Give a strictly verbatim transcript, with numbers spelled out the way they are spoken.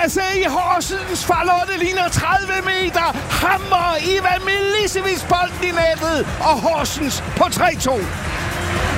klasse i Horsens. Charlotte ligner tredive meter. Hammer Ivan Milicevic bolden i nettet. Og Horsens på tre to.